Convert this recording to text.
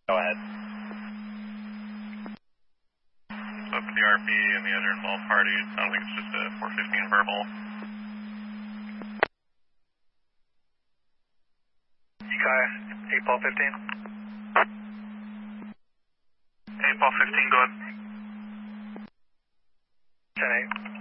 Go ahead. So for the RP and the other involved party, it sounds like it's just a 415 verbal. Sky, 8 ball 15. 8 ball 15, go ahead. 10-8.